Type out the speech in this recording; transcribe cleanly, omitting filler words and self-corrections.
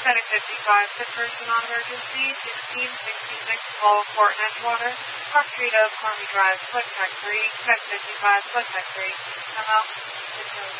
Medic 55, Pittsburgh, non-emergency, 1666, call Fort Edgewater, Park Street of Army Drive, Contact 3, Med 55, Contact 3, come out.